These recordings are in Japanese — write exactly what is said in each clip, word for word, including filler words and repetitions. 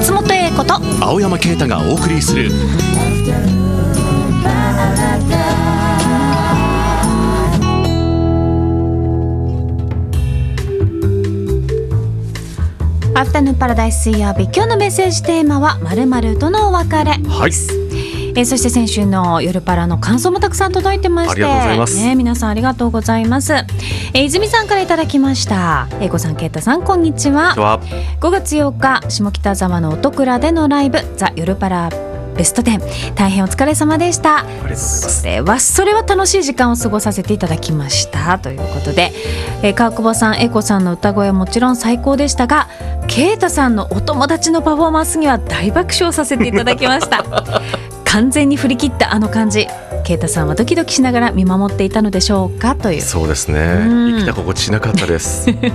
松本英子と青山啓太がお送りするアフタヌーンパラダイス水曜日、今日のメッセージテーマは〇〇とのお別れです、 はい。 えー、そして先週の夜パラの感想もたくさん届いてまして、 ありがとうございます、 ね、皆さんありがとうございます。えー、泉さんからいただきました。英子さん、啓太さん、こんにちは。ごがつようか、下北沢の音倉でのライブザ・夜パラベストテン、大変お疲れ様でした。 ありがとうございます。 それはそれは楽しい時間を過ごさせていただきましたということで、えー、川久保さん、英子さんの歌声はもちろん最高でしたが、啓太さんのお友達のパフォーマンスには大爆笑させていただきました完全に振り切ったあの感じ、啓太さんはドキドキしながら見守っていたのでしょうかという。 そうですね、生きた心地しなかったですうん、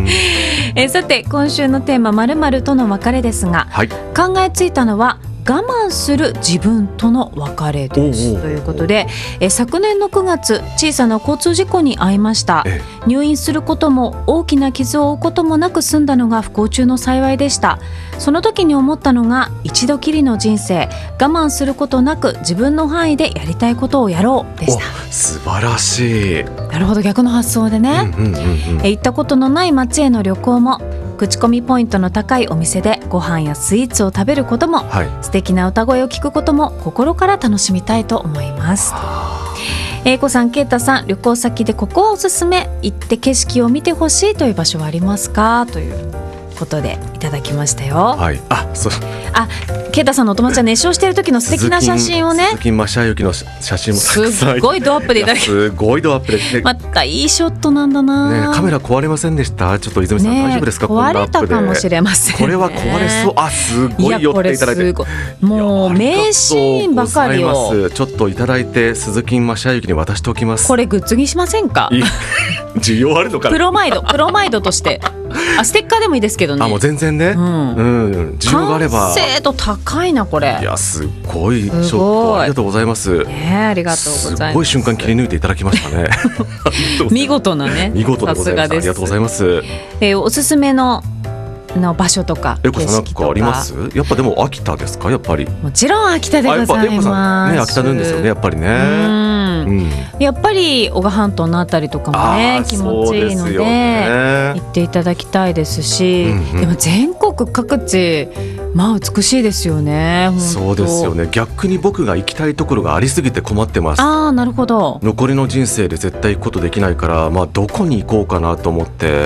えー、さて今週のテーマ〇〇との別れですが、はい、考えついたのは我慢する自分との別れですということで、え昨年のくがつ、小さな交通事故に遭いました。入院することも大きな傷を負うこともなく済んだのが不幸中の幸いでした。その時に思ったのが、一度きりの人生、我慢することなく自分の範囲でやりたいことをやろうでした。 素晴らしい。 なるほど、逆の発想でね、うんうんうんうん、え行ったことのない街への旅行も、口コミポイントの高いお店でご飯やスイーツを食べることも、はい、素敵な歌声を聞くことも心から楽しみたいと思います。英子さん、啓太さん、旅行先でここはおすすめ、行って景色を見てほしいという場所はありますかということでいただきましたよ。 はい、あ、そう、 あ、啓太さんのお友達は熱唱している時の素敵な写真をね、 鈴木雅之の写真もたくさん、 すごいドアップでいただき、 すごいドアップで、ね、 またいいショットなんだな、 ね、カメラ壊れませんでした？ちょっと泉さん、ね、大丈夫ですか？ 壊れたかもしれません、ね、 これは壊れそう。あ、すごい寄っていただいて、いもう名シーンばかりをちょっといただいて、鈴木雅之に渡しておきます。 これグッズにしませんか？ 需要あるのかな。 プロマイドプロマイドとしてあ、ステッカーでもいいですけどね。 あ、もう全然ね、うんうん、需要があれば。 完成度高いなこれ。 いや、すごいショット、ありがとうございます、 ね、ありがとうございます。 すごい瞬間切り抜いていただきましたね見事なね、 見事でございます。ありがとうございます。 えー、おすすめのの場所とか景色とか、エコさんなんかあります？やっぱでも秋田ですか？やっぱりもちろん秋田でございます。 あ、やっぱエコさんね、秋田なんですよね、やっぱりね。うん、 やっぱり男鹿半島のあたりとかもね、気持ちいいの で, で、ね、行っていただきたいですし、うんうん、でも全国各地、まあ美しいですよね。 そうですよね。逆に僕が行きたいところがありすぎて困ってます。 あー、なるほど。 残りの人生で絶対行くことできないから、まあ、どこに行こうかなと思って。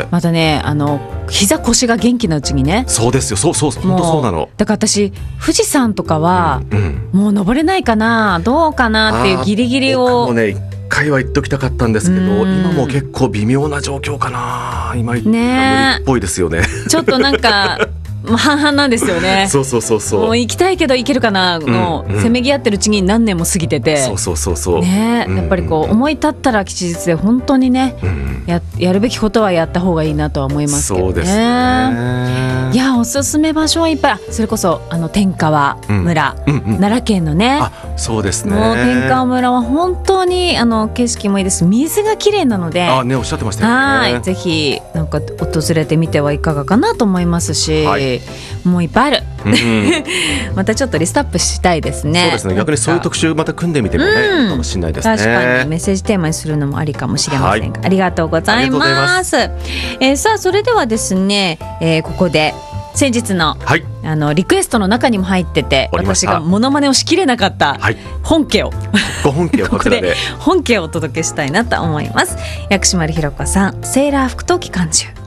またね、あの膝腰が元気なうちにね。 そうですよ、そうそう、本当そうなの。 だから私、富士山とかは、うんうん、もう登れないかな、どうかなっていうギリギリを。 僕もね、一回は行っときたかったんですけど、今も結構微妙な状況かな。今行ったら無理っぽいですよね。 ちょっとなんか半々なんですよね。 そうそうそうそう。 もう行きたいけど行けるかなの、うんうん、せめぎ合ってるうちに何年も過ぎてて、 そうそうそうそう、 ね、やっぱりこう思い立ったら吉日で本当にね、うん、や, やるべきことはやった方がいいなとは思いますけどね。 そうですね。 いや、おすすめ場所はいっぱい。それこそあの天川村、うんうんうん、奈良県のね。 あ、そうですね。 もう天川村は本当にあの景色もいいです。水が綺麗なので、 あ、ね、おっしゃってましたよね。 はい、ぜひなんか訪れてみてはいかがかなと思いますし、はい、もういっぱいある、うん、またちょっとリストアップしたいですね。 そうですね。逆にそういう特集また組んでみてもね、うん、かもしれないですね。 確かにメッセージテーマにするのもありかもしれませんが、はい、ありがとうございます。えー、さあそれではですね、えー、ここで先日 の,、はい、あのリクエストの中にも入ってて、私がモノマネをしきれなかった本家を、はい、 ご本家をこちらでここで本家をお届けしたいなと思います。薬師丸ひろ子さん、セーラー服と機関銃。